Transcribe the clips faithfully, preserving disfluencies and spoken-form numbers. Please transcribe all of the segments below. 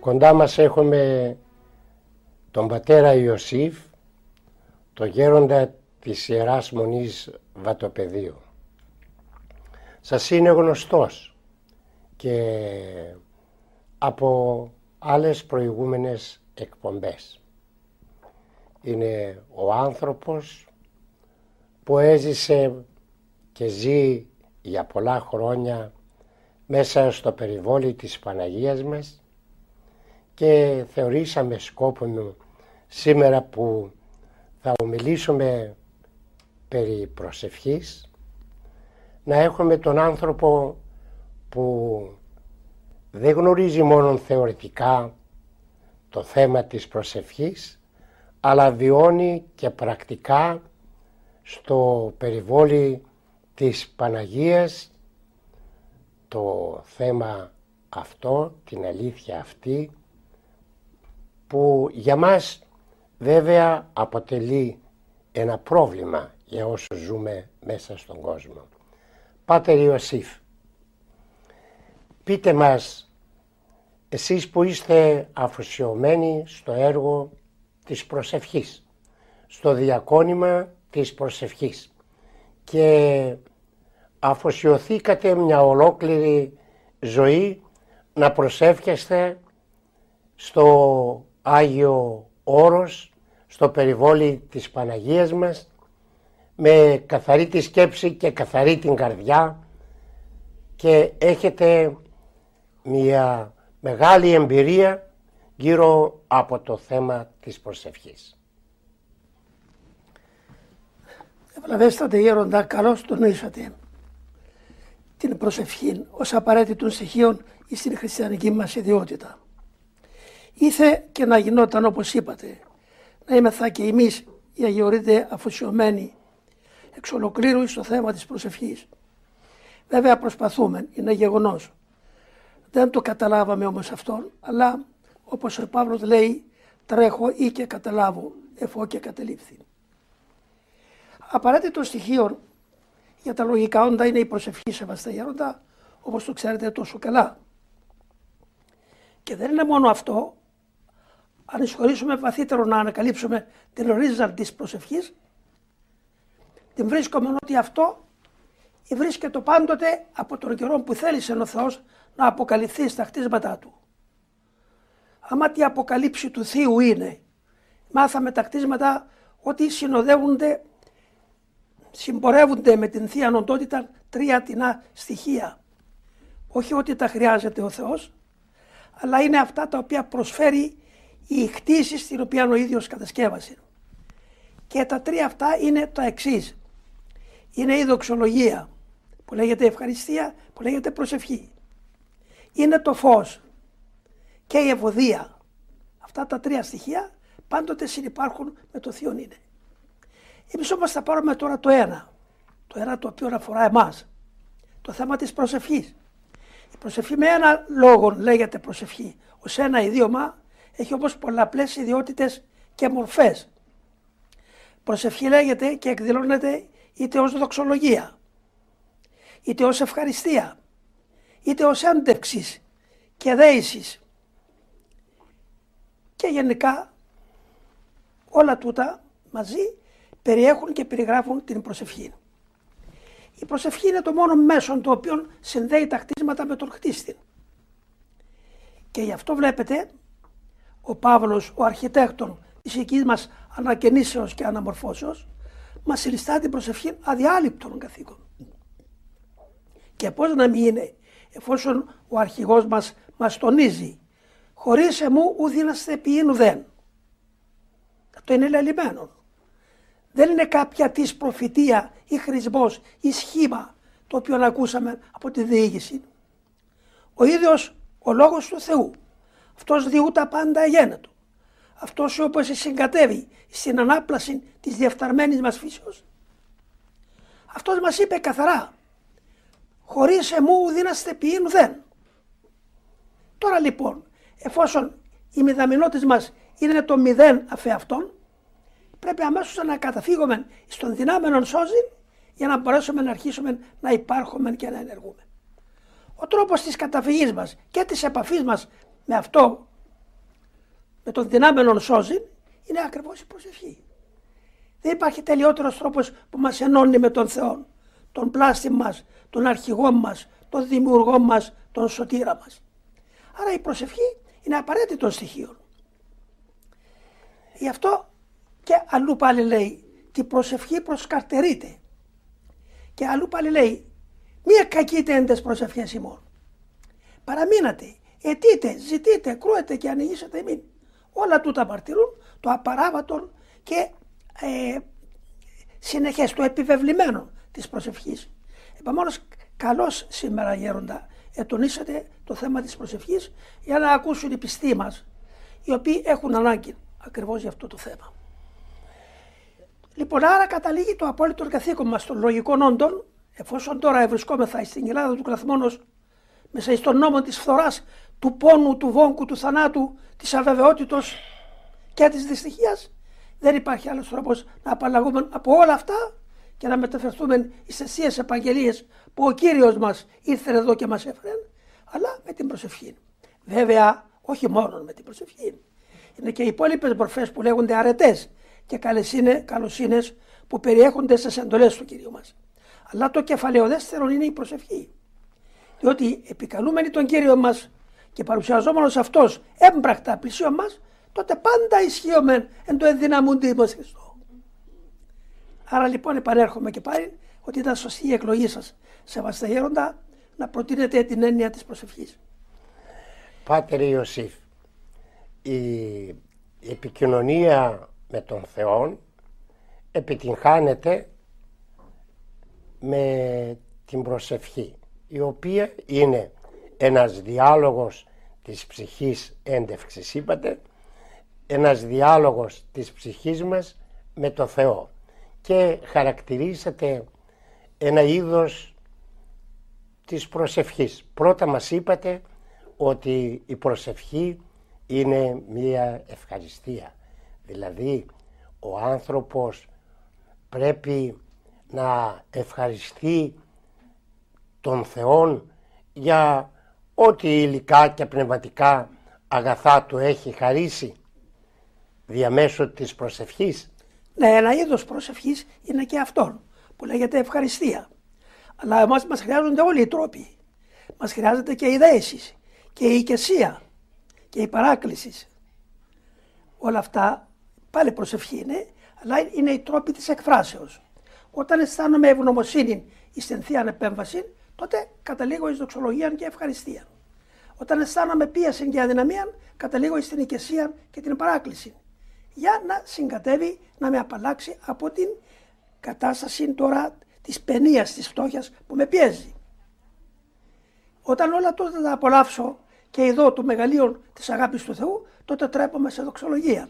Κοντά μας έχουμε τον πατέρα Ιωσήφ, το γέροντα της Ιεράς Μονής Βατοπεδίου. Σας είναι γνωστός και από άλλες προηγούμενες εκπομπές. Είναι ο άνθρωπος που έζησε και ζει για πολλά χρόνια μέσα στο περιβόλι της Παναγίας μας και θεωρήσαμε σκόπιμο σήμερα που θα ομιλήσουμε περί προσευχής να έχουμε τον άνθρωπο που δεν γνωρίζει μόνο θεωρητικά το θέμα της προσευχής, αλλά βιώνει και πρακτικά στο περιβόλι της Παναγίας το θέμα αυτό, την αλήθεια αυτή, που για μας βέβαια αποτελεί ένα πρόβλημα για όσους ζούμε μέσα στον κόσμο. Πάτερ Ιωσήφ, πείτε μας, εσείς που είστε αφοσιωμένοι στο έργο της προσευχής, στο διακόνημα της προσευχής και αφοσιωθήκατε μια ολόκληρη ζωή να προσεύχεστε στο Άγιο Όρος, στο περιβόλι της Παναγίας μας, με καθαρή τη σκέψη και καθαρή την καρδιά, και έχετε μια μεγάλη εμπειρία γύρω από το θέμα της προσευχής. Ευλαβέστατε γέροντα, καλώς τονίσατε την προσευχή ως απαραίτητων στοιχείων στην χριστιανική μας ιδιότητα. Ήθε και να γινόταν όπως είπατε, να είμεθα και εμείς οι αγιορείτε αφοσιωμένοι εξ ολοκλήρου στο θέμα της προσευχής. Βέβαια προσπαθούμε, είναι γεγονός. Δεν το καταλάβαμε όμως αυτόν, αλλά όπως ο Παύλος λέει, τρέχω ή και καταλάβω, εφώ και κατελήφθη. Απαραίτητο στοιχείο για τα λογικά όντα είναι η προσευχή, σεβαστά γέροντα, όπως το ξέρετε τόσο καλά. Και δεν είναι μόνο αυτό, αν εισχωρήσουμε βαθύτερο να ανακαλύψουμε την ρίζα της προσευχής, την βρίσκουμε ότι αυτό βρίσκεται πάντοτε από τον καιρό που θέλησε ο Θεός να αποκαλυφθεί στα χτίσματά του. Άμα τη αποκαλύψη του Θείου είναι, μάθαμε τα χτίσματα ότι συνοδεύονται, συμπορεύονται με την Θεία Οντότητα τρία τεινά στοιχεία. Όχι ότι τα χρειάζεται ο Θεός, αλλά είναι αυτά τα οποία προσφέρει η χτίση την οποία ο ίδιος κατασκεύασε. Και τα τρία αυτά είναι τα εξής. Είναι η δοξολογία, που λέγεται ευχαριστία, που λέγεται προσευχή. Είναι το φως και η ευωδία. Αυτά τα τρία στοιχεία πάντοτε συνυπάρχουν με το Θείο είναι. Εμείς όμως θα πάρουμε τώρα το ένα. Το ένα το οποίο αφορά εμάς. Το θέμα της προσευχής. Η προσευχή με ένα λόγο λέγεται προσευχή. Ως ένα ιδίωμα έχει όμως πολλαπλές ιδιότητες και μορφές. Προσευχή λέγεται και εκδηλώνεται είτε ως δοξολογία, είτε ως ευχαριστία, είτε ως έντευξης και δέησης. Και γενικά όλα τούτα μαζί περιέχουν και περιγράφουν την προσευχή. Η προσευχή είναι το μόνο μέσο το οποίο συνδέει τα χτίσματα με τον χτίστη. Και γι' αυτό βλέπετε ο Παύλος, ο αρχιτέκτον της οικής μας ανακαινήσεως και αναμορφώσεως, μας συνιστά την προσευχή αδιάλειπτον καθήκον. Και πώς να μην είναι, εφόσον ο αρχηγός μας μας τονίζει, χωρίς εμού ουδήναστε ποιήν ουδέν. Αυτό είναι λελειμμένο. Δεν είναι κάποια της προφητεία ή χρησμός ή σχήμα το οποίο ακούσαμε από τη διήγηση. Ο ίδιος ο λόγος του Θεού, αυτός διού τα πάντα αγένετο. Αυτός όπως συγκατεύει στην ανάπλαση της διεφθαρμένης μας φύσεως. Αυτός μας είπε καθαρά, χωρίς εμού ουδήναστε ποιήν ουδέν. Τώρα λοιπόν, εφόσον η μηδαμινότης μας είναι το μηδέν αφεαυτόν, πρέπει αμέσως να καταφύγουμε στον δυνάμενον σώζην για να μπορέσουμε να αρχίσουμε να υπάρχουμε και να ενεργούμε. Ο τρόπος της καταφυγής μας και της επαφής μας με αυτό με τον δυνάμενον σώζει, είναι ακριβώς η προσευχή. Δεν υπάρχει τελειότερος τρόπος που μας ενώνει με τον Θεό, τον πλάστη μας, τον αρχηγό μας, τον δημιουργό μας, τον σωτήρα μας. Άρα η προσευχή είναι απαραίτητο στοιχείο. Γι' αυτό και αλλού πάλι λέει, τη προσευχή προσκαρτερείτε. Και αλλού πάλι λέει, μία κακείτε εν τες προσευχές ημών. Παραμείνατε, αιτείτε, ζητείτε, κρούετε και ανοιγήσετε ημίν. Όλα τούτα μαρτυρούν το απαράβατον και ε, συνεχές, το επιβεβλημένο της προσευχής. Επομένως, καλώς σήμερα γέροντα ετονίσατε το θέμα της προσευχής για να ακούσουν οι πιστοί μας, οι οποίοι έχουν ανάγκη ακριβώς για αυτό το θέμα. Λοιπόν, άρα καταλήγει το απόλυτο καθήκον μας των λογικών όντων, εφόσον τώρα βρισκόμεθα στην Ελλάδα του κλαθμόνος, μέσα στον νόμο της φθοράς, του πόνου, του βόγκου, του θανάτου, της αβεβαιότητος και της δυστυχίας, δεν υπάρχει άλλος τρόπος να απαλλαγούμε από όλα αυτά και να μεταφερθούμε στις Θείες Επαγγελίες που ο Κύριος μας ήρθε εδώ και μας έφερε, αλλά με την προσευχή. Βέβαια, όχι μόνο με την προσευχή. Είναι και οι υπόλοιπες μορφές που λέγονται αρετές και καλοσύνες που περιέχονται στις εντολές του Κυρίου μας. Αλλά το κεφαλαιοδέστερο είναι η προσευχή. Διότι επικαλούμενοι τον Κύριο μας και παρουσιαζόμενος αυτός έμπρακτα πλησίον μας, τότε πάντα ισχύομεν εν το ενδυναμούντι μας Χριστό. Άρα λοιπόν επανέρχομαι και πάλι ότι ήταν σωστή η εκλογή σας, σεβαστέ γέροντα, να προτείνετε την έννοια της προσευχής. Πάτερ Ιωσήφ, η επικοινωνία με τον Θεό επιτυγχάνεται με την προσευχή, η οποία είναι ένας διάλογος της ψυχής έντευξης, είπατε, ένας διάλογος της ψυχής μας με το Θεό και χαρακτηρίζεται ένα είδος της προσευχής. Πρώτα μας είπατε ότι η προσευχή είναι μία ευχαριστία, δηλαδή ο άνθρωπος πρέπει να ευχαριστεί τον Θεόν για ό,τι υλικά και πνευματικά αγαθά του έχει χαρίσει διαμέσου της προσευχής. Ναι, ένα είδος προσευχής είναι και αυτό που λέγεται ευχαριστία. Αλλά εμάς μας χρειάζονται όλοι οι τρόποι. Μας χρειάζεται και η δέηση και η οικεσία και η παράκληση. Όλα αυτά πάλι προσευχή είναι, αλλά είναι οι τρόποι της εκφράσεως. Όταν αισθάνομαι ευγνωμοσύνη στην Θεία Επέμβαση, τότε καταλήγω εις δοξολογία και ευχαριστία. Όταν αισθάνομαι πίεση και αδυναμία, καταλήγω στην οικεσία και την παράκληση. Για να συγκατεύει, να με απαλλάξει από την κατάσταση τώρα της παινίας, της φτώχειας που με πιέζει. Όταν όλα τότε τα απολαύσω και ειδώ το μεγαλείο της αγάπης του Θεού, τότε τρέπομαι σε δοξολογία.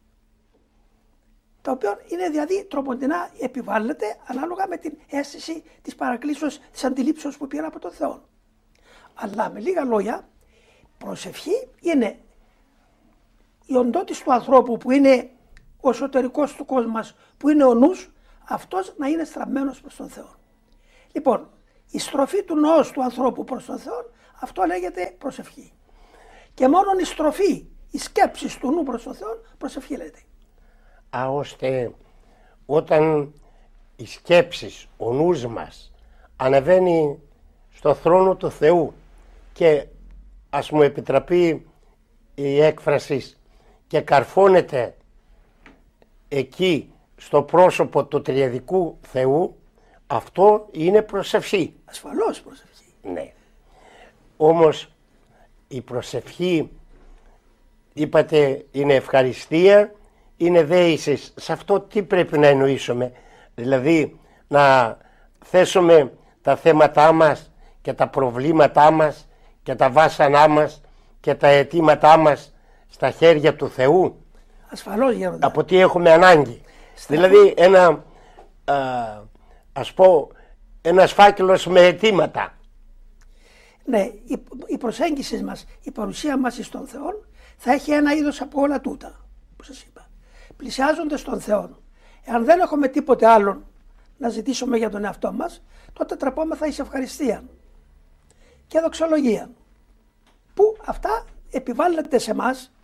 Τα οποία είναι δηλαδή τροποντινά επιβάλλεται ανάλογα με την αίσθηση της παρακλήσεως, της αντιλήψεως που πήρα από τον Θεό. Αλλά με λίγα λόγια, προσευχή είναι η οντότης του ανθρώπου που είναι ο εσωτερικός του κόσμου, που είναι ο νους, αυτός να είναι στραμμένος προς τον Θεό. Λοιπόν, η στροφή του νοός του ανθρώπου προς τον Θεό, αυτό λέγεται προσευχή. Και μόνο η στροφή, η σκέψη του νου προς τον Θεό, προσευχή λέγεται. Α, ώστε όταν η σκέψη, ο νους μας ανεβαίνει στο θρόνο του Θεού και ας μου επιτραπεί η έκφραση και καρφώνεται εκεί στο πρόσωπο του τριαδικού Θεού, αυτό είναι προσευχή. Ασφαλώς προσευχή. Ναι. Όμως η προσευχή, είπατε, είναι ευχαριστία, είναι δέησης. Σε αυτό τι πρέπει να εννοήσουμε? Δηλαδή να θέσουμε τα θέματά μας και τα προβλήματά μας και τα βάσανά μας και τα αιτήματά μας στα χέρια του Θεού. Ασφαλώς, γέροντα. Από τι έχουμε ανάγκη. Στα... Δηλαδή ένα, α, ας πω, ένας φάκελος με αιτήματα. Ναι, η, η προσέγγιση μας, η παρουσία μας στον Θεό θα έχει ένα είδος από όλα τούτα, που σας είπα. Πλησιάζοντας τον Θεό, εάν δεν έχουμε τίποτε άλλο να ζητήσουμε για τον εαυτό μας, τότε τραπόμεθα εις ευχαριστία και δοξολογία, που αυτά επιβάλλονται σε εμάς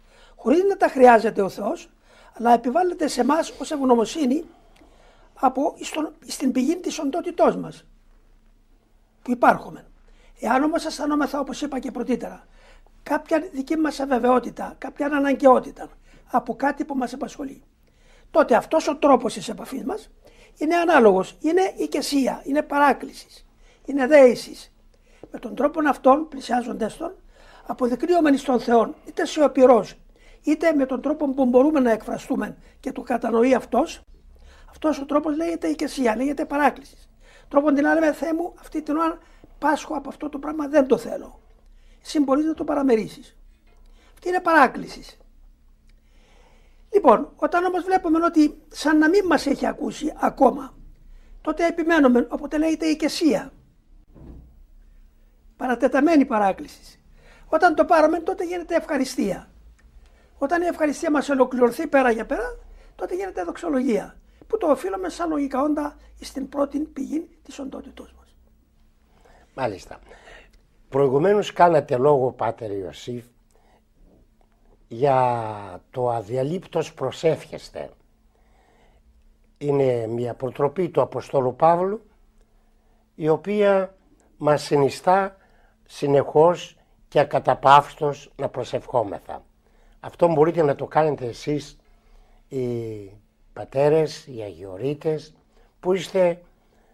χωρίς να τα χρειάζεται ο Θεός, αλλά επιβάλλεται σε εμάς ως ευγνωμοσύνη από στον, στην πηγή της οντότητός μας που υπάρχουμε. Εάν όμως αισθανόμεθα, όπως είπα και πρωτήτερα, κάποια δική μας αβεβαιότητα, κάποια αναγκαιότητα από κάτι που μας απασχολεί, τότε αυτός ο τρόπος της επαφής μας είναι ανάλογος, είναι οικεσία, είναι παράκληση, είναι δέησης. Με τον τρόπο αυτόν, πλησιάζοντες τον, αποδεικνύομενοι στον Θεό, είτε σιωπηρός, είτε με τον τρόπο που μπορούμε να εκφραστούμε και το κατανοεί αυτός, αυτός ο τρόπος λέγεται οικεσία, λέγεται παράκληση. Τρόπον την λέμε, Θεέ μου, αυτή την ώρα πάσχω από αυτό το πράγμα, δεν το θέλω. Εσύ μπορείς να το παραμερίσεις. Αυτή είναι παράκληση. Λοιπόν, όταν όμως βλέπουμε ότι σαν να μην μας έχει ακούσει ακόμα, τότε επιμένουμε, οπότε λέγεται οικεσία. Παρατεταμένη παράκληση. Όταν το πάρουμε, τότε γίνεται ευχαριστία. Όταν η ευχαριστία μας ολοκληρωθεί πέρα για πέρα, τότε γίνεται δοξολογία, που το οφείλουμε σαν λογικά όντα στην πρώτη πηγή της οντότητός μας. Μάλιστα. Προηγουμένως κάνατε λόγο, Πάτερ Ιωσήφ, για το αδιαλείπτος προσεύχεστε. Είναι μια προτροπή του Αποστόλου Παύλου, η οποία μας συνιστά συνεχώς και ακαταπαύστος να προσευχόμεθα. Αυτό μπορείτε να το κάνετε εσείς οι πατέρες, οι αγιορείτες, που είστε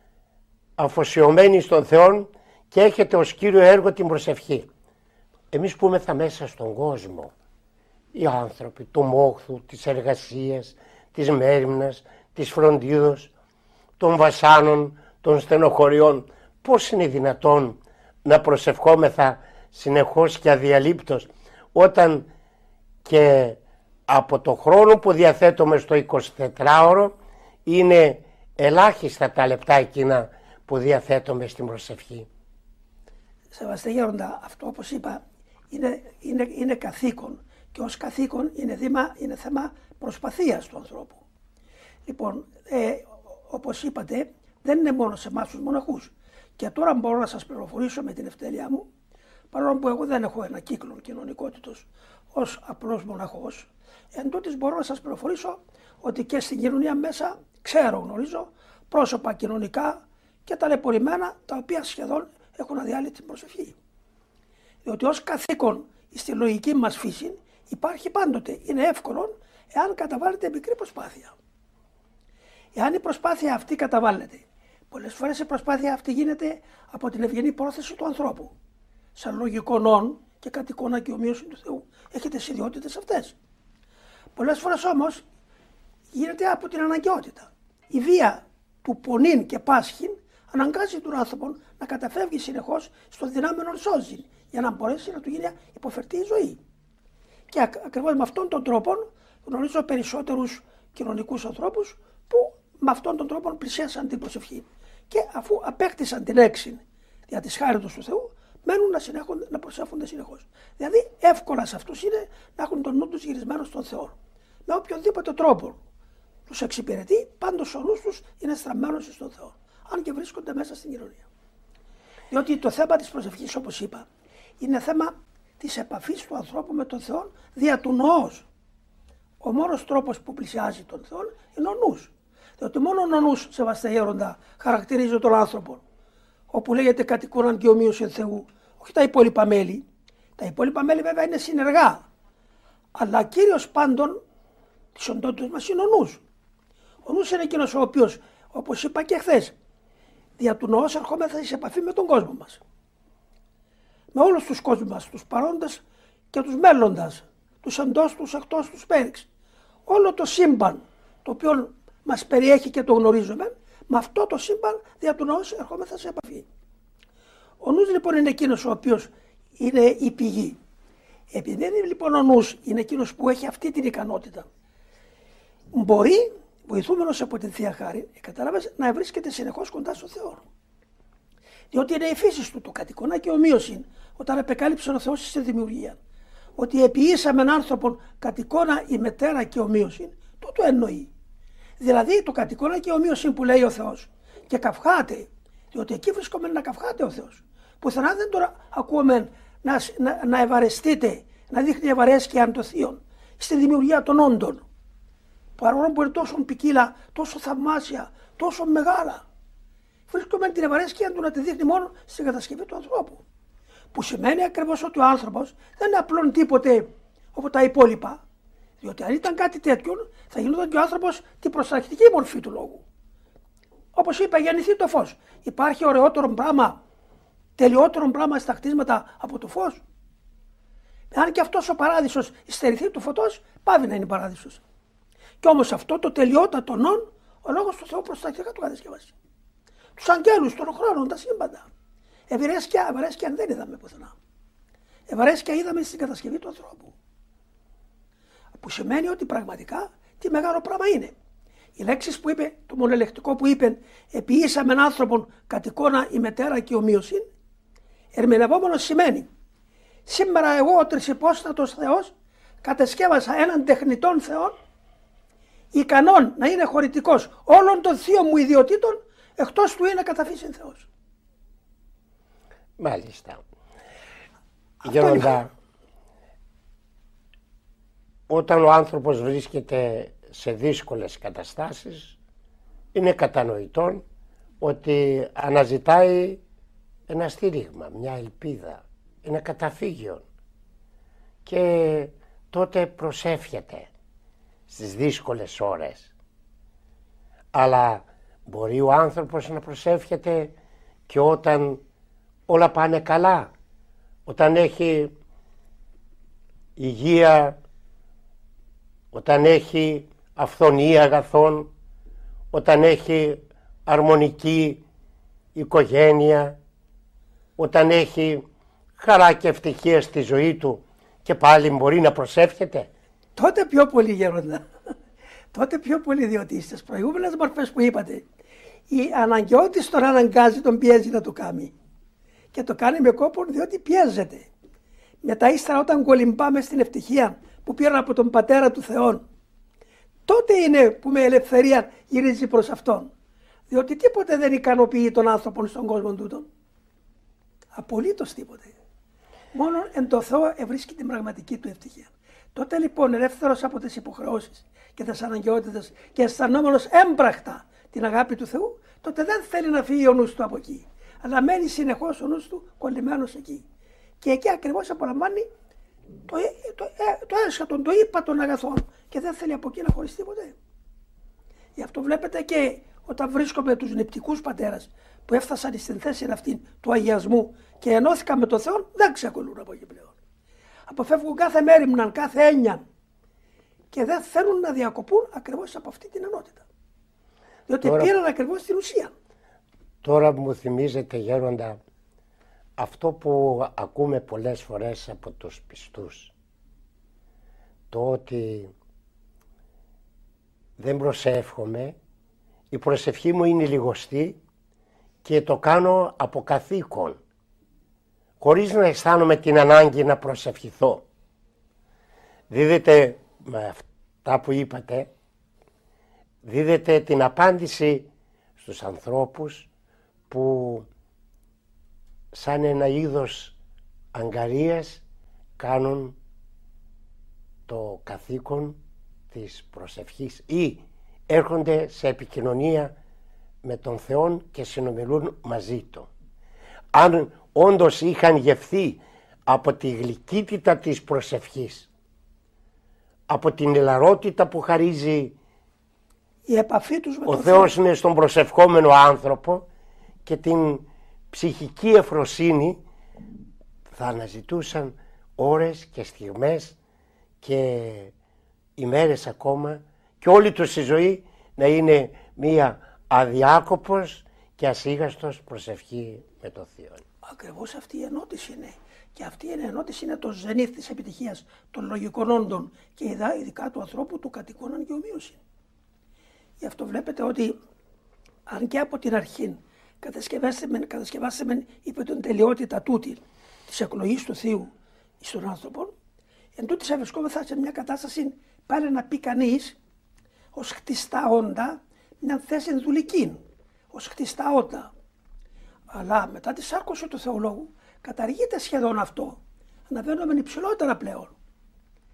αφοσιωμένοι στον Θεό και έχετε ως κύριο έργο την προσευχή. Εμείς που είμαστε μέσα στον κόσμο, οι άνθρωποι του μόχθου, της εργασίας, της μέριμνας, της φροντίδος, των βασάνων, των στενοχωριών, πώς είναι δυνατόν να προσευχόμεθα συνεχώς και αδιαλείπτως, όταν και από το χρόνο που διαθέτουμε στο εικοσιτετράωρο είναι ελάχιστα τα λεπτά εκείνα που διαθέτουμε στην προσευχή. Σεβαστέ Γέροντα, αυτό όπως είπα είναι, είναι, είναι καθήκον, και ως καθήκον είναι, δήμα, είναι θέμα προσπαθίας του ανθρώπου. Λοιπόν, ε, όπως είπατε, δεν είναι μόνο σε εμάς τους μοναχούς. Και τώρα μπορώ να σας πληροφορήσω με την ευτερία μου, παρόλο που εγώ δεν έχω ένα κύκλο κοινωνικότητος ως απλός μοναχός, εν τούτης μπορώ να σας πληροφορήσω ότι και στην κοινωνία μέσα ξέρω, γνωρίζω πρόσωπα κοινωνικά και ταλαιπωρημένα, τα οποία σχεδόν έχουν αδιάλειπτη προσευχή. Διότι ως καθήκον στη λογική μας φύση υπάρχει πάντοτε, είναι εύκολο εάν καταβάλλεται μικρή προσπάθεια. Εάν η προσπάθεια αυτή καταβάλλεται, πολλές φορές η προσπάθεια αυτή γίνεται από την ευγενή πρόθεση του ανθρώπου. Σαν λογικό νόν και κατ' εικόνα και ομοίωση του Θεού έχετε τις ιδιότητες αυτές. Πολλές φορές όμως γίνεται από την αναγκαιότητα. Η βία του πονήν και πάσχην αναγκάζει τον άνθρωπο να καταφεύγει συνεχώς στο δυνάμενο σώζει, για να μπορέσει να του γίνει υποφερτή η ζωή. Και ακριβώς με αυτόν τον τρόπο γνωρίζω περισσότερους κοινωνικούς ανθρώπους που με αυτόν τον τρόπο πλησίασαν την προσευχή. Και αφού απέκτησαν την έξιν δια της χάριτος του Θεού, μένουν να, να προσεύχονται συνεχώς. Δηλαδή, εύκολα σε αυτούς είναι να έχουν τον νου τους γυρισμένο στον Θεό. Με οποιονδήποτε τρόπο τους εξυπηρετεί, πάντως ο νους τους είναι στραμμένος στον Θεό. Αν και βρίσκονται μέσα στην κοινωνία. Διότι το θέμα της προσευχής, όπως είπα, είναι θέμα της επαφής του ανθρώπου με τον Θεό δια του νοός. Ο μόνος τρόπος που πλησιάζει τον Θεό είναι ο νους. Διότι μόνο ο νους, σεβαστέ Γέροντα, χαρακτηρίζει τον άνθρωπο. Όπου λέγεται κατ' εικόναν και ομοίωση Θεού, όχι τα υπόλοιπα μέλη. Τα υπόλοιπα μέλη βέβαια είναι συνεργά. Αλλά κύριος πάντων της οντότητας μας είναι ο νους. Ο νους είναι εκείνος ο οποίος, όπως είπα και χθες, δια του νοός ερχόμεθα σε επαφή με τον κόσμο μας. Με όλους τους κόσμους μας, τους παρόντες και τους μέλλοντας, τους εντός, τους εκτός, τους πέριξ. Όλο το σύμπαν, το οποίο μας περιέχει και το γνωρίζουμε, με αυτό το σύμπαν δια του νοός ερχόμεθα σε επαφή. Ο νους λοιπόν είναι εκείνος ο οποίος είναι η πηγή. Επειδή είναι λοιπόν ο νους είναι εκείνος που έχει αυτή την ικανότητα, μπορεί, βοηθούμενος από την Θεία Χάρη, κατάλαβες, να βρίσκεται συνεχώς κοντά στο Θεό. Διότι είναι η φύση του, το κατ' εικόνα και ομοίωση, όταν επεκάλυψε ο Θεός στη δημιουργία. Ότι επιήσαμε έναν άνθρωπο κατ' εικόνα η μετέρα και ομοίωση, τούτο εννοεί. Δηλαδή το κατ' εικόνα και ομοίωση που λέει ο Θεός. Και καυχάται, διότι εκεί βρισκόμενοι να καυχάται ο Θεός. Πουθενά δεν τώρα ακούμε να, να, να ευαρεστείτε, να δείχνει ευαρέσκεια αν το θείον. στη δημιουργία των όντων. Παρόλο που είναι τόσο ποικίλα, τόσο θαυμάσια, τόσο μεγάλα. Βρίσκουμε την ευαρέσκεια του να τη δείχνει μόνο στην κατασκευή του ανθρώπου. Που σημαίνει ακριβώς ότι ο άνθρωπος δεν είναι απλόν τίποτε από τα υπόλοιπα. Διότι αν ήταν κάτι τέτοιο, θα γινόταν και ο άνθρωπος την προστακτική μορφή του λόγου. Όπως είπα, γεννηθεί το φως. Υπάρχει ωραιότερο πράγμα, τελειότερο πράγμα στα κτίσματα από το φως. Αν και αυτός ο παράδεισος υστερηθεί του φωτός, πάβει να είναι παράδεισος. Κι όμως αυτό το τελειότατο νον, ο λόγος του Θεού προστακτικά του κατασκευάσει. Τους αγγέλους, των χρόνων, τα σύμπαντα. Ευαρέσκεια, ευαρέσκεια δεν είδαμε πουθενά. Ευαρέσκεια είδαμε στην κατασκευή του ανθρώπου. Που σημαίνει ότι πραγματικά τι μεγάλο πράγμα είναι. Οι λέξεις που είπε, το μονελεκτικό που είπε, επιήσαμε άνθρωπον κατ' εικόνα η μετέρα και ομοίωσιν, ερμηνευόμενο σημαίνει, σήμερα εγώ ο τρισυπόστατος Θεός κατασκεύασα έναν τεχνητόν Θεόν, ικανόν να είναι χωρητικός όλων των θείων μου ιδιωτήτων, εκτός του είναι κατά φύσιν Θεός. Μάλιστα. Γέροντα, όταν ο άνθρωπος βρίσκεται σε δύσκολες καταστάσεις, είναι κατανοητόν ότι αναζητάει ένα στήριγμα, μια ελπίδα, ένα καταφύγιο και τότε προσεύχεται στις δύσκολες ώρες. Αλλά μπορεί ο άνθρωπος να προσεύχεται και όταν όλα πάνε καλά, όταν έχει υγεία, όταν έχει αυθονία αγαθών, όταν έχει αρμονική οικογένεια, όταν έχει χαρά και ευτυχία στη ζωή του και πάλι μπορεί να προσεύχεται. Τότε πιο πολύ, Γέροντα. Τότε πιο πολύ, διότι στις προηγούμενες μορφές που είπατε, η αναγκαιότης τον αναγκάζει, τον πιέζει να το κάνει. Και το κάνει με κόπο διότι πιέζεται. Μετά ύστερα όταν κολυμπάμε στην ευτυχία που πήραν από τον Πατέρα του Θεόν, τότε είναι που με ελευθερία γυρίζει προς Αυτόν. Διότι τίποτε δεν ικανοποιεί τον άνθρωπο στον κόσμο τούτον. Απολύτως τίποτε. Μόνο εν το Θεό ευρίσκει την πραγματική του ευτυχία. Τότε λοιπόν ελεύθερος από τις υποχρεώσεις και τις αναγκαιότητες και αισθανόμενος έμπρακτα την αγάπη του Θεού, τότε δεν θέλει να φύγει ο νους του από εκεί. Αλλά μένει συνεχώς ο νους του κολλημένος εκεί. Και εκεί ακριβώς απολαμβάνει το, το, το, το έσχατον, το ύπα των αγαθών και δεν θέλει από εκεί να χωριστεί ποτέ. Γι' αυτό βλέπετε και όταν βρίσκομαι τους νηπτικούς πατέρας που έφτασαν στην θέση αυτή του αγιασμού και ενώθηκαν με τον Θεό, δεν ξεκολλούν από εκεί πλέον. Αποφεύγουν κάθε μέριμναν, κάθε έννοια και δεν θέλουν να διακοπούν ακριβώς από αυτή την ενότητα. Διότι τώρα, πήραν ακριβώς την ουσία. Τώρα μου θυμίζετε, Γέροντα, αυτό που ακούμε πολλές φορές από τους πιστούς. Το ότι δεν προσεύχομαι, η προσευχή μου είναι λιγοστή και το κάνω από καθήκον, χωρίς να αισθάνομαι την ανάγκη να προσευχηθώ. Δίδετε, με αυτά που είπατε, δίδετε την απάντηση στους ανθρώπους που σαν ένα είδος αγκαρίας κάνουν το καθήκον της προσευχής ή έρχονται σε επικοινωνία με τον Θεό και συνομιλούν μαζί Του. Αν όντως είχαν γευθεί από τη γλυκύτητα της προσευχής, από την ελαρότητα που χαρίζει η επαφή τους με ο τον Θεός Θεό, είναι στον προσευχόμενο άνθρωπο και την ψυχική ευφροσύνη, θα αναζητούσαν ώρες και στιγμές και ημέρες ακόμα και όλη τους η ζωή να είναι μία αδιάκοπος και ασίγαστος προσευχή με το Θεό. Ακριβώς αυτή η ενότηση είναι. Και αυτή η ενότηση είναι το ζενήθ της επιτυχίας των λογικών όντων και ειδικά του ανθρώπου του κατ' εικόναν και ομοίωση. Γι' αυτό βλέπετε ότι αν και από την αρχή κατασκευάσαμε, κατασκευάσαμε είπε την τελειότητα τούτη της εκλογής του Θείου στον άνθρωπο, εν τούτης βρισκόμεθα σε μια κατάσταση πάλι να πει κανείς ως χτιστά όντα μια θέση δουλική, ως χτιστά όντα. Αλλά μετά τη σάρκωση του Θεολόγου καταργείται σχεδόν αυτό. Αναβαίνουμε υψηλότερα πλέον.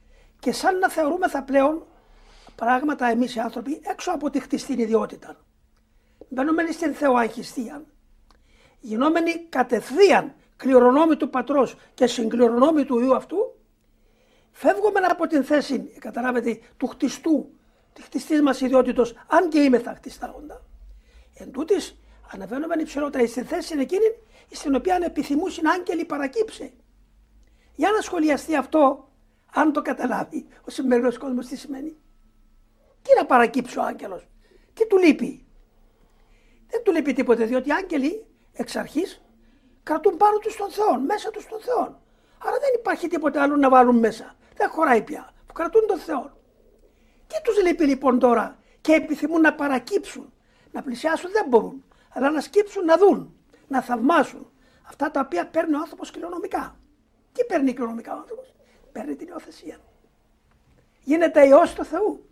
και σαν να θεωρούμεθα πλέον πράγματα εμείς οι άνθρωποι έξω από τη χτιστή ιδιότητα. Μπαίνουμε στην θεοαγχιστία, γινόμενοι κατευθείαν κληρονόμοι του πατρός και συγκληρονόμοι του Υιού αυτού, φεύγουμε από την θέση, καταλάβετε, του χτιστού, τη χτιστής μας ιδιότητος, αν και είμαι θα χτιστάγοντα. Εν τούτης, αναβαίνουμε υψηλότερα στην θέση εκείνη, στην οποία επιθυμούσαν άγγελοι παρακύψε. Για να σχολιαστεί αυτό, αν το καταλάβει ο σημερινός κόσμος τι σημαίνει. Τι να παρακύψει ο άγγελος, τι του λείπει. Δεν του λείπει τίποτε, διότι οι άγγελοι εξ αρχής κρατούν πάνω τους τον Θεό, μέσα τους τον Θεό. Άρα δεν υπάρχει τίποτε άλλο να βάλουν μέσα. Δεν χωράει πια, που κρατούν τον Θεό. Τι τους λείπει λοιπόν τώρα και επιθυμούν να παρακύψουν, να πλησιάσουν δεν μπορούν, αλλά να σκύψουν να δουν, να θαυμάσουν αυτά τα οποία παίρνει ο άνθρωπος κληρονομικά. Τι παίρνει κληρονομικά ο άνθρωπος? Παίρνει την υιοθεσία. Γίνεται Υιός του Θεού.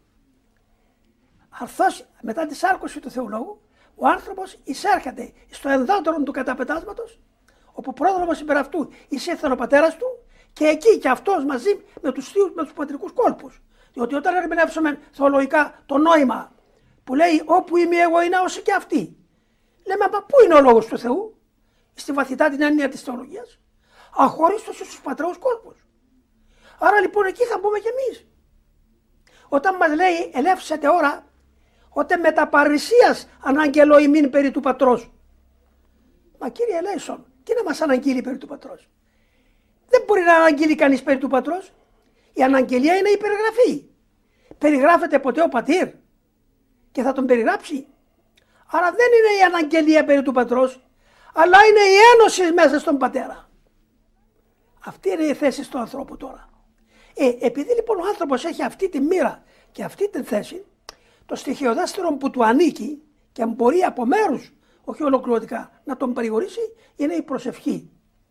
Αρθώς μετά τη σάρκωση του Θεού Λόγου, ο άνθρωπος εισέρχεται στο ενδότερο του καταπετάσματος, όπου πρόδρομος υπέρ αυτού εισήλθεν ο πατέρας του και εκεί και αυτός μαζί με τους θείους, με τους πατρικούς κόλπους. Διότι όταν ερμηνεύσουμε θεολογικά το νόημα που λέει όπου είμαι εγώ είναι όσοι και αυτοί, λέμε μα πού είναι ο λόγος του Θεού? Στη βαθυτά την έννοια της θεολογίας, αχωρίστως στους πατρικούς κόλπους. Άρα λοιπόν εκεί θα μπούμε κι εμείς. Όταν μας λέει ελεύσετε ώρα, ότι μεταπαρησίας αναγγελώ ημίν περί του πατρός. Μα κύριε Λέησον, τι να μας αναγγείλει περί του πατρός? Δεν μπορεί να αναγγείλει κανείς περί του πατρός. Η αναγγελία είναι η περιγραφή. Περιγράφεται ποτέ ο πατήρ και θα τον περιγράψει? Άρα δεν είναι η αναγγελία περί του πατρός, αλλά είναι η ένωση μέσα στον πατέρα. Αυτή είναι η θέση του ανθρώπου τώρα. Ε, επειδή λοιπόν ο άνθρωπος έχει αυτή τη μοίρα και αυτή τη θέση, το στοιχειοδέστερο που του ανήκει και μπορεί από μέρους, όχι ολοκληρωτικά, να τον παρηγορήσει, είναι η προσευχή.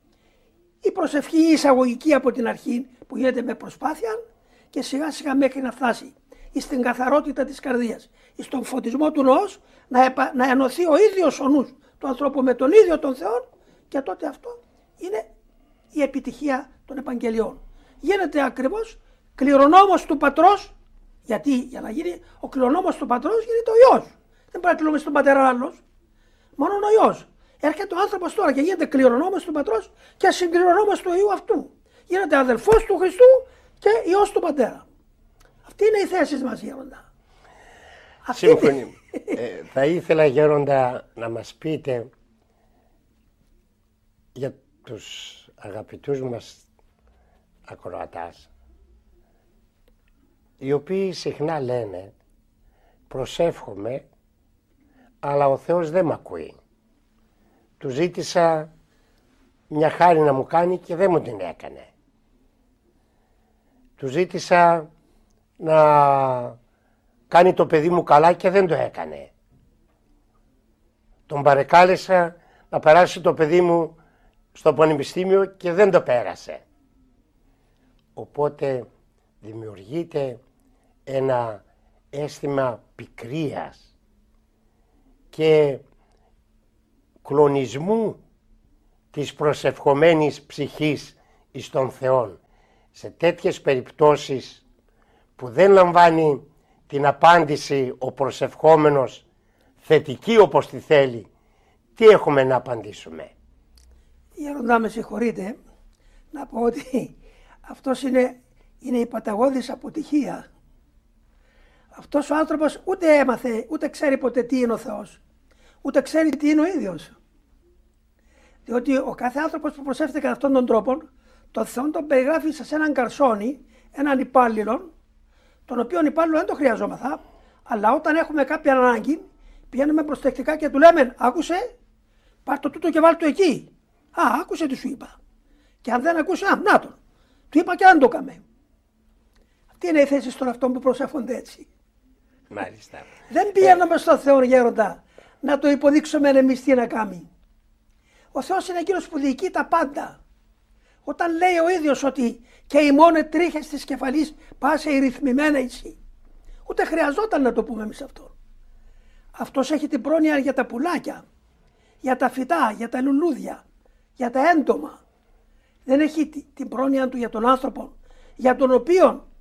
Η προσευχή η εισαγωγική από την αρχή που γίνεται με προσπάθεια και σιγά σιγά μέχρι να φτάσει στην καθαρότητα της καρδίας, στον φωτισμό του νοός, να, επα... να ενωθεί ο ίδιος ο νους του ανθρώπου με τον ίδιο τον Θεό και τότε αυτό είναι η επιτυχία των Επαγγελιών. Γίνεται ακριβώς κληρονόμος του πατρός. Γιατί για να γίνει ο κληρονόμος του πατρός γίνεται ο Υιός. Δεν μπορεί να κληρονόμος στον πατέρα άλλος. Μόνο ο Υιός. Έρχεται ο άνθρωπος τώρα και γίνεται κληρονόμος του πατρός και συγκληρονόμος του Υιού αυτού. Γίνεται αδελφός του Χριστού και Υιός του πατέρα. Αυτή είναι η θέση μας, Γέροντα. Σύμφωνοι. ε, θα ήθελα, Γέροντα, να μας πείτε για τους αγαπητούς μας ακροατάς, οι οποίοι συχνά λένε προσεύχομαι αλλά ο Θεός δεν μ' ακούει. Του ζήτησα μια χάρη να μου κάνει και δεν μου την έκανε. Του ζήτησα να κάνει το παιδί μου καλά και δεν το έκανε. Τον παρεκάλεσα να περάσει το παιδί μου στο πανεπιστήμιο και δεν το πέρασε. Οπότε δημιουργείται ένα αίσθημα πικρίας και κλονισμού της προσευχομένης ψυχής εις τον Θεόν. Σε τέτοιες περιπτώσεις που δεν λαμβάνει την απάντηση ο προσευχόμενος θετική όπως τη θέλει, τι έχουμε να απαντήσουμε? Γέροντα, με συγχωρείτε να πω ότι αυτός είναι, είναι η παταγώδης αποτυχία. Αυτός ο άνθρωπος ούτε έμαθε, ούτε ξέρει ποτέ τι είναι ο Θεός, ούτε ξέρει τι είναι ο ίδιος. Διότι ο κάθε άνθρωπος που προσεύχεται κατά αυτόν τον τρόπο, τον Θεό τον περιγράφει σε έναν καρσόνι, έναν υπάλληλο, τον οποίο υπάλληλο δεν το χρειαζόμαθα, αλλά όταν έχουμε κάποια ανάγκη, πηγαίνουμε προσεκτικά και του λέμε, άκουσε, πάρ' το τούτο και βάλ' το εκεί. Α, άκουσε τι σου είπα. Και αν δεν ακούσε, α, να τον. Του είπα και αν το έκαμε. Αυτή είναι η θέση των αυτών που προσεύχονται έτσι. Μάλιστα. Δεν πηγαίνουμε στον Θεό, Γέροντα, να το υποδείξουμε εμείς τι να κάνει. Ο Θεός είναι εκείνος που διοικεί τα πάντα. Όταν λέει ο ίδιος ότι και οι μόνοι τρίχες της κεφαλής πάσε η ρυθμιμένα εσύ. Ούτε χρειαζόταν να το πούμε εμείς αυτό. Αυτός έχει την πρόνοια για τα πουλάκια, για τα φυτά, για τα λουλούδια, για τα έντομα. Δεν έχει την πρόνοια του για τον άνθρωπο, για τον οποίο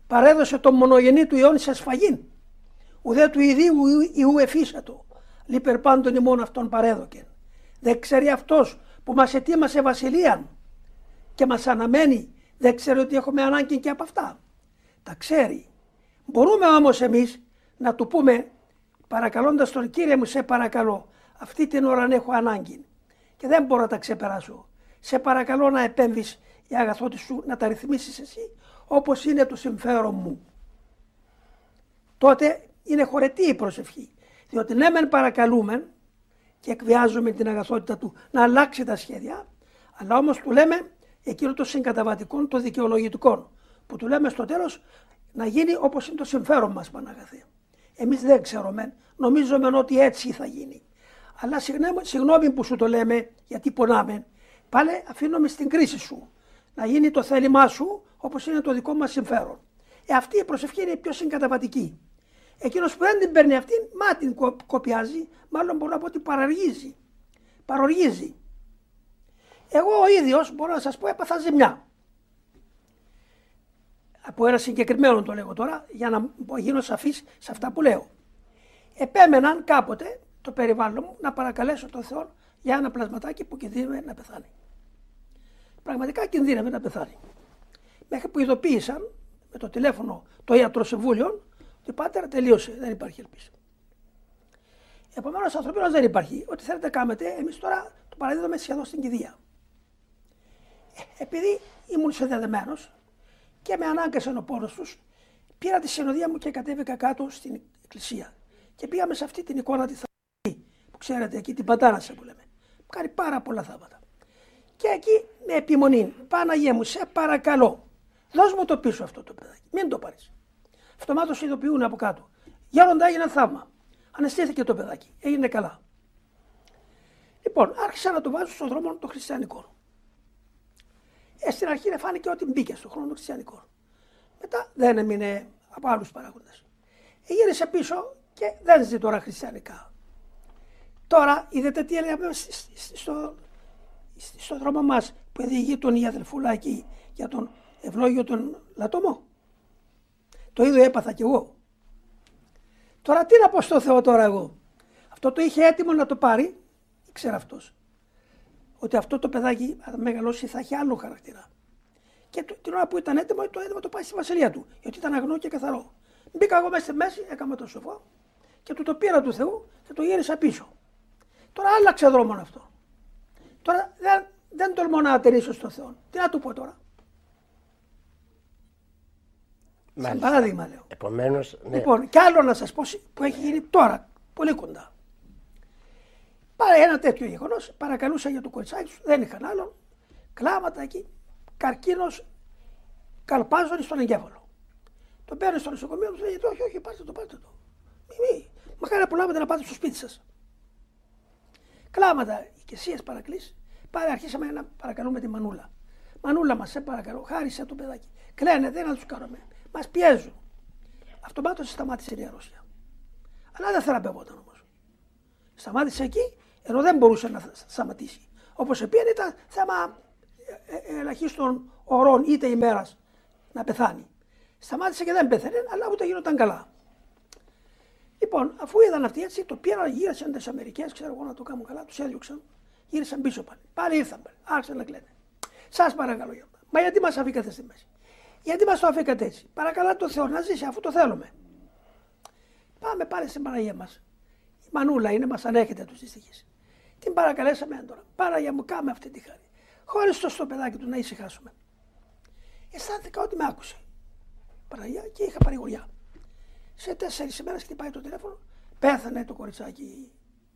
παρέδωσε τον μονογενή του Υιόν σε σφαγήν. Ουδέ του ιδίου Ιού εφίσατο. Λίπερ πάντων ημών αυτόν παρέδοκεν. Δεν ξέρει αυτός που μας ετοίμασε βασιλείαν και μας αναμένει, δεν ξέρει ότι έχουμε ανάγκη και από αυτά. Τα ξέρει. Μπορούμε όμως εμείς να του πούμε, παρακαλώντας τον Κύριε μου, σε παρακαλώ, αυτή την ώρα έχω ανάγκη και δεν μπορώ να τα ξεπεράσω. Σε παρακαλώ να επέμβεις η αγαθότη σου, να τα ρυθμίσεις εσύ όπως είναι το συμφέρον μου. Τότε είναι χωρετή η προσευχή. Διότι ναι μεν παρακαλούμε και εκβιάζουμε την αγαθότητα του να αλλάξει τα σχέδια, αλλά όμως του λέμε εκείνο το συγκαταβατικό, το δικαιολογητικό, που του λέμε στο τέλος να γίνει όπως είναι το συμφέρον μας, Παναγαθέ. Εμείς δεν ξέρουμε, νομίζουμε ότι έτσι θα γίνει. Αλλά συγγνώμη που σου το λέμε, γιατί πονάμε, πάλι αφήνουμε στην κρίση σου να γίνει το θέλημά σου όπως είναι το δικό μας συμφέρον. Ε, αυτή η προσευχή είναι πιο συγκαταβατική. Εκείνος που δεν την παίρνει αυτήν, μα την κοπιάζει, μάλλον μπορώ να πω ότι παραργίζει. Παροργίζει. Εγώ ο ίδιος μπορώ να σας πω έπαθα ζημιά. Από ένα συγκεκριμένο το λέγω τώρα, για να γίνω σαφής σε αυτά που λέω. Επέμεναν κάποτε το περιβάλλον μου να παρακαλέσω τον Θεό για ένα πλασματάκι που κινδύνευε να πεθάνει. Πραγματικά κινδύνευε να πεθάνει. Μέχρι που ειδοποίησαν με το τηλέφωνο το ιατροσυμβούλιο ότι πάτερ τελείωσε, δεν υπάρχει ελπίση. Επομένως, ανθρωπίνως δεν υπάρχει. Ό,τι θέλετε κάνετε, εμείς τώρα το παραδίδουμε σχεδόν στην κηδεία. Ε, επειδή ήμουν συνδεδεμένος και με ανάγκασαν ο πόνος τους, πήρα τη συνοδεία μου και κατέβηκα κάτω στην εκκλησία. Και πήγαμε σε αυτή την εικόνα τη θαυμαστή, που ξέρετε εκεί, την Παντάνασα που λέμε, που κάνει πάρα πολλά θαύματα. Και εκεί με επιμονή, Παναγία μου, σε παρακαλώ, δώσ' μου το πίσω αυτό το παιδάκι, μην το πάρεις. Αυτομάτως ειδοποιούν από κάτω. Γέροντα, έγινε θαύμα. Αναισθήθηκε το παιδάκι, έγινε καλά. Λοιπόν, άρχισα να το βάζω στον δρόμο των χριστιανικών. Ε, στην αρχή φάνηκε ότι μπήκε στον χρόνο των χριστιανικών. Μετά δεν έμεινε από άλλους παράγοντες. Ε, γύρισε πίσω και δεν ζει τώρα χριστιανικά. Τώρα είδατε τι έλεγαμε στο, στο δρόμο μας που διηγεί τον η αδελφούλα εκεί για τον ευλόγιο τον Λατωμό. Το ίδιο έπαθα κι εγώ. Τώρα τι να πω στο Θεό τώρα εγώ. Αυτό το είχε έτοιμο να το πάρει, ήξερε αυτός. Ότι αυτό το παιδάκι θα μεγαλώσει θα έχει άλλο χαρακτήρα. Και την ώρα που ήταν έτοιμο, το έτοιμο το πάει στη βασιλεία του. Γιατί ήταν αγνό και καθαρό. Μπήκα εγώ μέσα στη μέση, έκανα το σοφό και του το πήρα του Θεού και το γύρισα πίσω. Τώρα άλλαξε δρόμο αυτό. Τώρα δεν, δεν τολμώ να ατερίσω στον Θεό. Τι να του πω τώρα. Σαν παράδειγμα λέω. Επομένως, ναι. Λοιπόν, κι άλλο να σας πω που έχει γίνει τώρα, πολύ κοντά. Πάρε ένα τέτοιο γεγονός, παρακαλούσα για το κοριτσάκι σου, δεν είχαν άλλον. Κλάματα εκεί, καρκίνος, καλπάζονη στον εγκέφαλο. Το παίρνει στο νοσοκομείο, του λέει: όχι, όχι, πάρτε το, πάρτε το. Μη, μη. Μακάρι να προλάβετε να πάτε στο σπίτι σας. Κλάματα, οικεσίες, παρακλήσεις. Πάρε, αρχίσαμε να παρακαλούμε τη Μανούλα. Μανούλα μας, σε παρακαλώ, χάρισε το παιδάκι. Κλαίνε, δεν να τους κάνουμε. Μας πιέζουν. Αυτομάτως σταμάτησε η ιερουσία. Αλλά δεν θεραπευόταν όμως. Σταμάτησε εκεί, ενώ δεν μπορούσε να σταματήσει. Όπως επίσης ήταν θέμα ελαχίστων ωρών είτε ημέρας να πεθάνει. Σταμάτησε και δεν πέθανε, αλλά ούτε γίνονταν καλά. Λοιπόν, αφού είδαν αυτοί έτσι, το πήραν, γύρισαν τις Αμερικές, ξέρω εγώ να το κάνουν καλά, τους έδιωξαν, γύρισαν πίσω πάλι. Πάλι ήρθαν, πάλι. Άρχισαν να κλαίνε. Σας παρακαλώ, Γιώργο. Μα γιατί μας αφήκατε στη μέση. Γιατί μας το αφήκατε έτσι. Παρακαλά το Θεό να ζήσει αφού το θέλουμε. Πάμε πάλι στην Παναγία μας. Η Μανούλα είναι, μας ανέχεται τους δυστυχείς. Την παρακαλέσαμε έντονα. Παναγία μου, κάμε αυτή τη χάρη. Χωρίς το στο παιδάκι του να ησυχάσουμε. Αισθάνθηκα ότι με άκουσε. Παναγία και είχα παρηγοριά. Σε τέσσερις ημέρες χτυπάει το τηλέφωνο. Πέθανε το κοριτσάκι.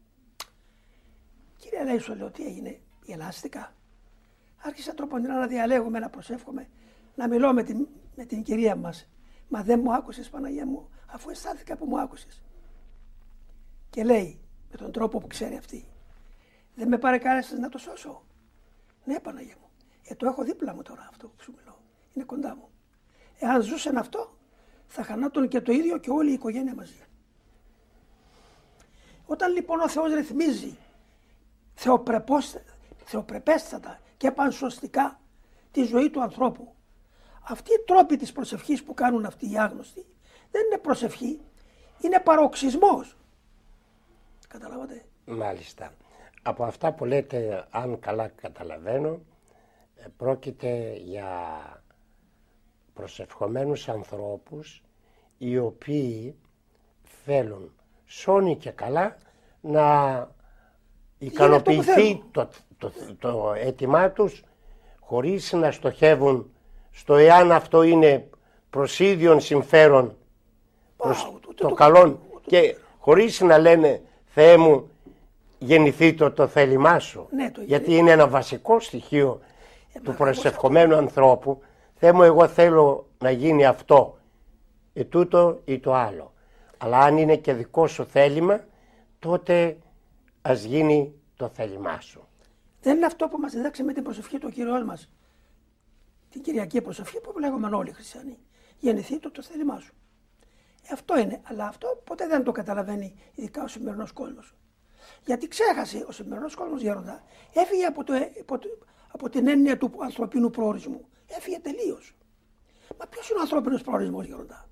Κύριε λέει, σου λέω τι έγινε. Γελάστηκα. Άρχισα τροποντινά να διαλέγουμε, να προσεύχομαι, να μιλώ με την, με την κυρία μας. Μα δεν μου άκουσες, Παναγία μου, αφού αισθάνθηκα που μου άκουσες. Και λέει, με τον τρόπο που ξέρει αυτή, δεν με παρακάλεσες να το σώσω. Ναι, Παναγία μου, ε, το έχω δίπλα μου τώρα αυτό που σου μιλώ. Είναι κοντά μου. Εάν ζούσαν αυτό, θα χανάτων και το ίδιο και όλη η οικογένεια μαζί. Όταν λοιπόν ο Θεός ρυθμίζει θεοπρεπέστατα και πανσωστικά τη ζωή του ανθρώπου, Αυτοί οι τρόποι της προσευχής που κάνουν αυτοί οι άγνωστοι δεν είναι προσευχή, είναι παροξισμός. Καταλάβατε. Μάλιστα. Από αυτά που λέτε, αν καλά καταλαβαίνω, πρόκειται για προσευχομένους ανθρώπους οι οποίοι θέλουν σώνει και καλά να ικανοποιηθεί το, το, το, το αίτημά τους, χωρίς να στοχεύουν στο εάν αυτό είναι προς ίδιον συμφέρον, προς Wow, το, το, το καλό, το, και χωρίς να λένε Θεέ μου γεννηθεί το, το θέλημά σου. Ναι, το, γιατί είναι ένα βασικό στοιχείο ε, του προσευχομένου ανθρώπου. Θεέ μου, εγώ θέλω να γίνει αυτό ή τούτο ή το άλλο. Αλλά αν είναι και δικό σου θέλημα, τότε ας γίνει το θέλημά σου. Δεν είναι αυτό που μας διδάξει με την προσευχή του Κύριος μας. Την Κυριακή προσευχή που λέγουμε όλοι οι χριστιανοί. Γεννηθεί το, το θέλημά σου. Ε, αυτό είναι. Αλλά αυτό ποτέ δεν το καταλαβαίνει ειδικά ο σημερινός κόσμος. Γιατί ξέχασε ο σημερινός κόσμος, Γέροντα, έφυγε από, το, από, το, από την έννοια του ανθρωπίνου προορισμού. Έφυγε τελείως. Μα ποιος είναι ο ανθρώπινος προορισμός, Γέροντα?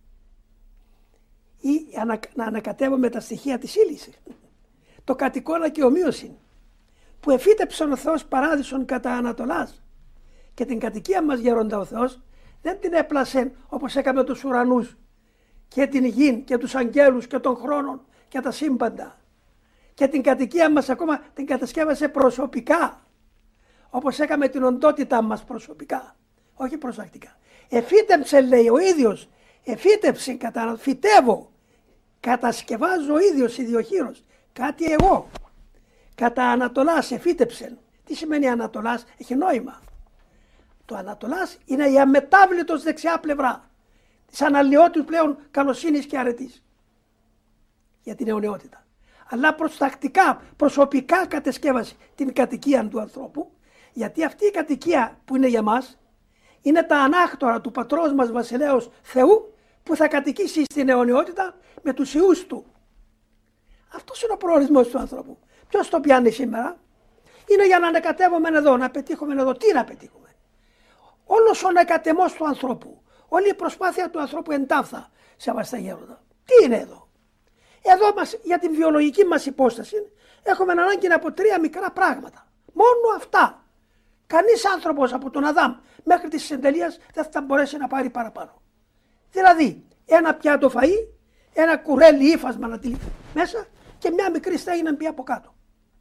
Ή ανα, να ανακατεύουμε τα στοιχεία της ύλης. Το κατοικώνα και ομοίωση. Που εφύτεψαν ο Θεός παράδεισον κατά Ανατολάς. Και την κατοικία μας, Γέροντα, ο Θεός δεν την έπλασε όπως έκαμε τους ουρανούς και την γη και τους αγγέλους και των χρόνων και τα σύμπαντα. Και την κατοικία μας ακόμα την κατασκεύασε προσωπικά. Όπως έκαμε την οντότητά μας προσωπικά. Όχι προσακτικά. Εφύτεψε, λέει ο ίδιος. Εφύτεψε, κατα... φυτεύω. Κατασκευάζω ο ίδιος ιδιοχείρος. Κάτι εγώ. Κατά Ανατολάς εφύτεψε. Τι σημαίνει Ανατολάς? Έχει νόημα. Το Ανατολάς είναι η αμετάβλητος δεξιά πλευρά της αναλυότητας πλέον καλοσύνης και αρετής για την αιωνιότητα. Αλλά προστακτικά, προσωπικά κατασκεύασε την κατοικία του ανθρώπου, γιατί αυτή η κατοικία που είναι για μας είναι τα ανάκτορα του πατρός μας βασιλέως Θεού που θα κατοικήσει στην αιωνιότητα με τους ιούς του. Αυτός είναι ο προορισμός του ανθρώπου. Ποιος το πιάνει σήμερα? Είναι για να ανακατεύουμε εδώ, να πετύχουμε εδώ. Τι να πετύχουμε? Όλος ο ανακατεμός του ανθρώπου, όλη η προσπάθεια του ανθρώπου εντάφθα, σεβαστά Γέροντα. Τι είναι εδώ? Εδώ μας, για την βιολογική μας υπόσταση έχουμε ανάγκη από τρία μικρά πράγματα. Μόνο αυτά. Κανείς άνθρωπος από τον Αδάμ μέχρι τη συντελείας δεν θα μπορέσει να πάρει παραπάνω. Δηλαδή ένα πιάτο φαΐ, ένα κουρέλι ύφασμα να τυλίξει μέσα και μια μικρή στέγη να μπει από κάτω.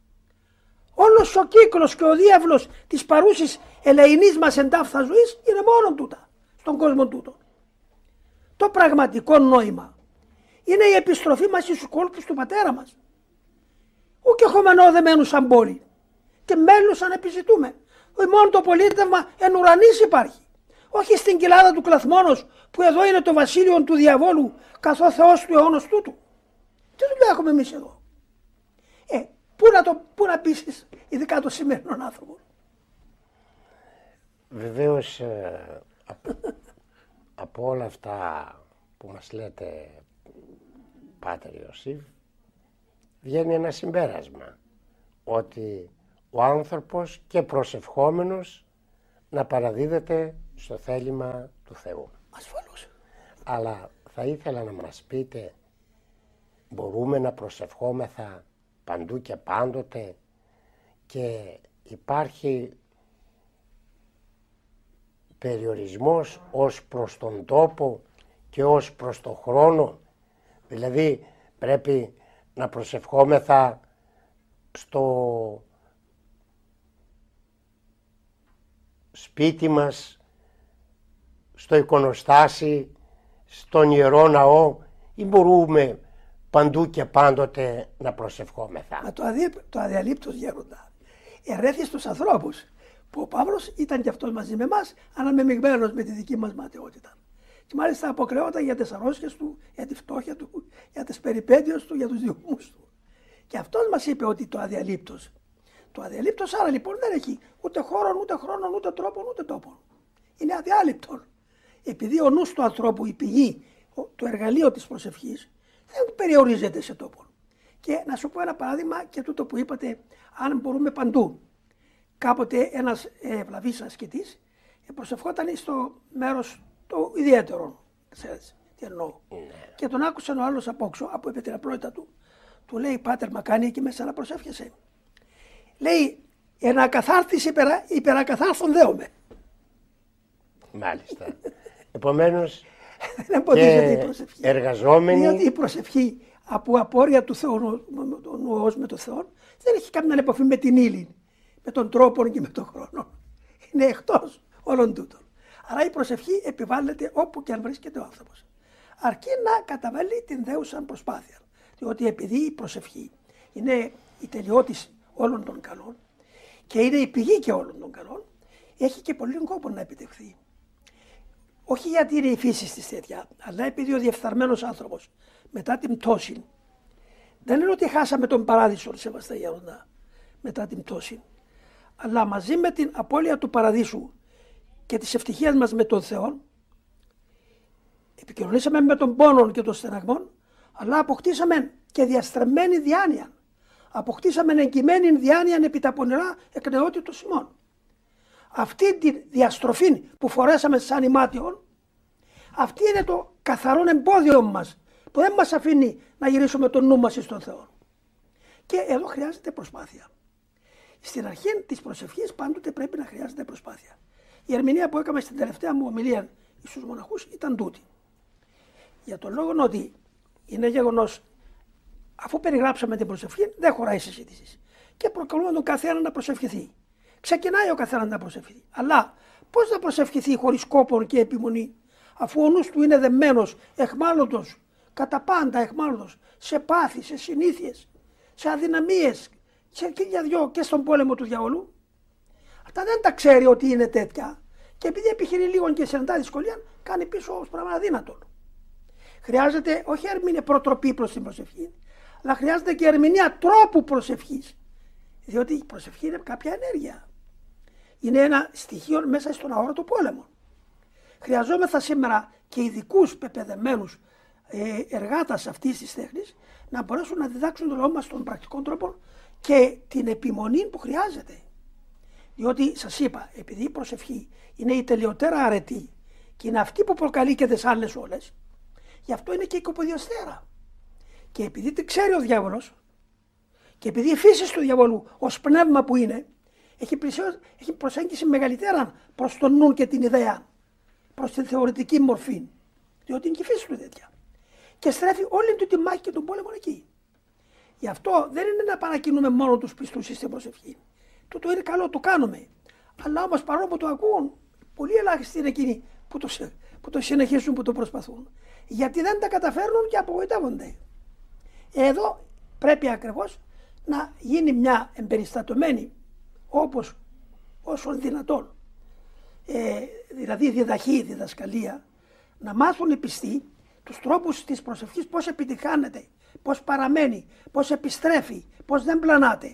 Όλος ο κύκλος και ο διάβλος της παρούσης ελεηνής μας εντάφθα ζωής είναι μόνο τούτα, στον κόσμο τούτο. Το πραγματικό νόημα είναι η επιστροφή μας στους κόλπους του πατέρα μας. Ούκ εχομενό δεμένου σαν πόλη και μέλους αν επιζητούμε. Μόνο το πολίτευμα εν ουρανής υπάρχει. Όχι στην κοιλάδα του κλαθμόνος που εδώ είναι το βασίλειο του διαβόλου καθώ Θεός του αιώνος τούτου. Τι δουλειά έχουμε εμείς εδώ? Ε, πού να, το, πού να πείσεις ειδικά το σημερινό άνθρωπο? Βεβαίως ε, από, από όλα αυτά που μας λέτε, Πάτερ Ιωσήφ, βγαίνει ένα συμπέρασμα ότι ο άνθρωπος και προσευχόμενος να παραδίδεται στο θέλημα του Θεού. Ασφαλώς. Αλλά θα ήθελα να μας πείτε, μπορούμε να προσευχόμεθα παντού και πάντοτε και υπάρχει περιορισμός ως προς τον τόπο και ως προς τον χρόνο? Δηλαδή πρέπει να προσευχόμεθα στο σπίτι μας, στο εικονοστάσι, στον Ιερό Ναό, ή μπορούμε παντού και πάντοτε να προσευχόμεθα? Μα το, αδι, το αδιαλείπτος Γέροντα ερέθη στους ανθρώπους που ο Παύλος ήταν και αυτός μαζί με εμάς, αλλά μεμειγμένος με τη δική μας ματαιότητα. Και μάλιστα αποκρεόταν για τις αρρώστιες του, για τη φτώχεια του, για τις περιπέτειες του, για τους διωγμούς του. Και αυτός μας είπε ότι το αδιαλείπτος. Το αδιαλείπτος άρα λοιπόν δεν έχει ούτε χώρο, ούτε χρόνο, ούτε τρόπο, ούτε τόπο. Είναι αδιάλειπτο. Επειδή ο νους του ανθρώπου, η πηγή, το εργαλείο της προσευχής, δεν περιορίζεται σε τόπο. Και να σου πω ένα παράδειγμα και τούτο που είπατε, αν μπορούμε παντού. Κάποτε ένας ευλαβής ασκητής προσευχόταν στο μέρος το ιδιαίτερο. Ξέρεις τι εννοώ. Ναι. Και τον άκουσε ο άλλος από όξω, από επί την απλότητα του. Του λέει, Πάτερ, μα κάνει εκεί μέσα να προσεύχεσαι. Λέει, ένα ακαθάρτης υπερα, υπερακαθάρθων δέομαι. Μάλιστα. Επομένως, δεν εμποδίζεται η προσευχή. Εργαζόμενοι. Διότι η προσευχή από απόρρια του Θεού, ο νουός με τον Θεό, δεν έχει καμία επαφή με την ύλη, με τον τρόπο και με τον χρόνο. Είναι εκτός όλων τούτων. Άρα η προσευχή επιβάλλεται όπου και αν βρίσκεται ο άνθρωπος. Αρκεί να καταβάλει την δέουσα προσπάθεια. Διότι επειδή η προσευχή είναι η τελειότηση όλων των καλών και είναι η πηγή και όλων των καλών, έχει και πολύ κόπο να επιτευχθεί. Όχι γιατί είναι η φύση της τέτοια, αλλά επειδή ο διεφθαρμένος άνθρωπος μετά την πτώση, δεν είναι ότι χάσαμε τον παράδεισο, σεβαστά γέροντα, μετά την πτώση, αλλά μαζί με την απώλεια του παραδείσου και της ευτυχίας μας με τον Θεό, επικοινωνήσαμε με τον πόνο και τον στεναγμόν, αλλά αποκτήσαμε και διαστρεμμένη διάνοια. Αποκτήσαμε εγκυμένη διάνοια επί τα πονηρά εκ νεότητος ημών. Αυτή τη διαστροφή που φορέσαμε σαν ημάτιον, αυτή είναι το καθαρό εμπόδιο μας, που δεν μας αφήνει να γυρίσουμε το νου μας στον Θεό. Και εδώ χρειάζεται προσπάθεια. Στην αρχή της προσευχής πάντοτε πρέπει να χρειάζεται προσπάθεια. Η ερμηνεία που έκαμε στην τελευταία μου ομιλία στους μοναχούς ήταν τούτη. Για τον λόγο ότι είναι γεγονός, αφού περιγράψαμε την προσευχή, δεν χωράει συζήτηση. Και προκαλούμε τον καθένα να προσευχηθεί. Ξεκινάει ο καθένα να προσευχηθεί. Αλλά πώς να προσευχηθεί χωρίς κόπο και επιμονή, αφού ο νους του είναι δεμένος, εχμάλωτος, κατά πάντα εχμάλωτος, σε πάθη, σε συνήθειες, σε αδυναμίες, σε χίλια δυο και στον πόλεμο του διαόλου. Αυτά δεν τα ξέρει ότι είναι τέτοια. Και επειδή επιχειρεί λίγο και συναντά δυσκολία, κάνει πίσω ως πράγμα αδύνατο. Χρειάζεται όχι ερμηνεία προτροπή προς την προσευχή, αλλά χρειάζεται και ερμηνεία τρόπου προσευχής. Διότι η προσευχή είναι κάποια ενέργεια. Είναι ένα στοιχείο μέσα στον αόρατο πόλεμο. Χρειαζόμεθα σήμερα και ειδικούς πεπαιδεμένους ε, εργάτας αυτής της τέχνης να μπορέσουν να διδάξουν το λόγο μας των πρακτικών τρόπων και την επιμονή που χρειάζεται. Διότι σας είπα, επειδή η προσευχή είναι η τελειωτέρα αρετή και είναι αυτή που προκαλεί και τις άλλες όλες, γι' αυτό είναι και η κοποδιαστέρα. Και επειδή την ξέρει ο διάβολος και επειδή η φύση του διαβολού ως πνεύμα που είναι, έχει, έχει προσέγγιση μεγαλύτερα προς τον νου και την ιδέα, προς την θεωρητική μορφή, διότι είναι και η φύση του τέτοια. Και στρέφει όλη του τη μάχη και τον πόλεμο εκεί. Γι' αυτό δεν είναι να παρακινούμε μόνο τους πιστούς στην προσευχή. Τούτο είναι καλό, το κάνουμε. Αλλά όμως παρόλο που το ακούν, πολύ ελάχιστοι είναι εκείνοι που το, που το συνεχίσουν, που το προσπαθούν. Γιατί δεν τα καταφέρνουν και απογοητεύονται. Εδώ πρέπει ακριβώς να γίνει μια εμπεριστατωμένη, όπως όσο δυνατόν, ε, δηλαδή διδαχή, διδασκαλία, να μάθουν οι πιστοί τους τρόπους της προσευχής, πώς επιτυχάνεται, πώς παραμένει, πώς επιστρέφει, πώς δεν πλανάται.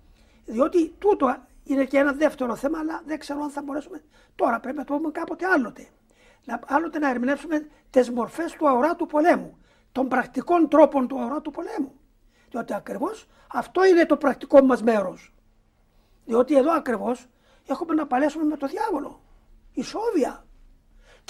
Διότι τούτο είναι και ένα δεύτερο θέμα, αλλά δεν ξέρω αν θα μπορέσουμε τώρα. Πρέπει να το πούμε κάποτε άλλοτε. Άλλοτε να ερμηνεύσουμε τις μορφές του αοράτου πολέμου, των πρακτικών τρόπων του αοράτου πολέμου. Διότι ακριβώς αυτό είναι το πρακτικό μας μέρος. Διότι εδώ ακριβώς έχουμε να παλέσουμε με το διάβολο. Ισόβια.